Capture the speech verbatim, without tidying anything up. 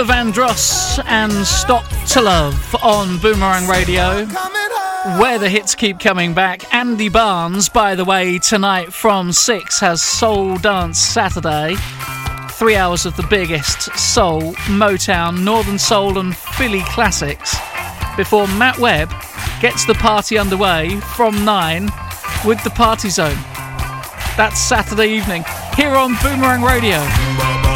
Luther Vandross and Stop to Love on Boomerang Radio, where the hits keep coming back. Andy Barnes, by the way, tonight from six has Soul Dance Saturday. Three hours of the biggest soul, Motown, Northern Soul and Philly classics before Matt Webb gets the party underway from nine with the Party Zone. That's Saturday evening here on Boomerang Radio.